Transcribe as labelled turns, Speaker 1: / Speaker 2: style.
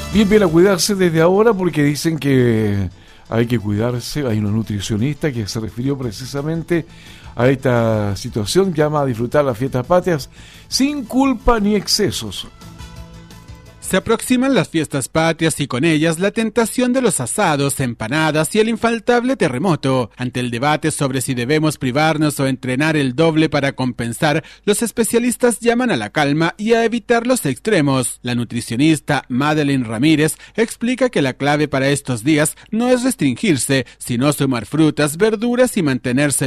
Speaker 1: Bien a cuidarse desde ahora porque dicen que hay que cuidarse. Hay una nutricionista que se refirió precisamente a esta situación, llama a disfrutar las fiestas patrias sin culpa ni excesos.
Speaker 2: Se aproximan las fiestas patrias y con ellas la tentación de los asados, empanadas y el infaltable terremoto. Ante el debate sobre si debemos privarnos o entrenar el doble para compensar, los especialistas llaman a la calma y a evitar los extremos. La nutricionista Madeline Ramírez explica que la clave para estos días no es restringirse, sino sumar frutas, verduras y mantenerse